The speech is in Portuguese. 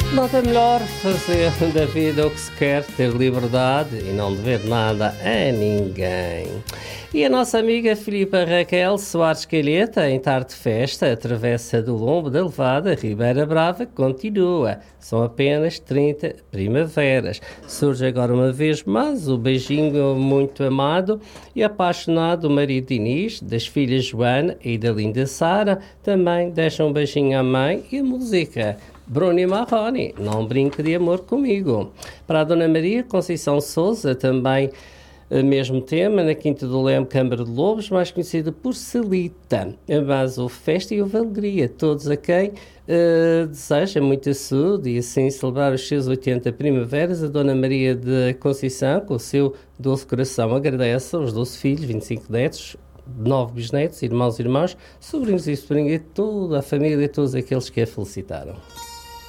Nada melhor fazer da vida o que se quer, ter liberdade e não dever nada a ninguém. E a nossa amiga Filipa Raquel Soares Calheta, em tarde de festa, a travessa do lombo da Levada, Ribeira Brava, continua. São apenas 30 primaveras. Surge agora uma vez mais o beijinho muito amado e apaixonado do marido Inês, das filhas Joana e da linda Sara. Também deixa um beijinho à mãe e a música. Bruno e Marrone, não brinque de amor comigo. Para a Dona Maria Conceição Souza, também mesmo tema, na Quinta do Leme, Câmara de Lobos, mais conhecida por Celita. Mas houve festa e houve alegria, todos a quem deseja muita saúde e assim celebrar os seus 80 primaveras. A Dona Maria de Conceição, com o seu doce coração, agradece aos 12 filhos, 25 netos, 9 bisnetos, irmãos e irmãs, sobrinhos e sobrinhas, toda a família e todos aqueles que a felicitaram.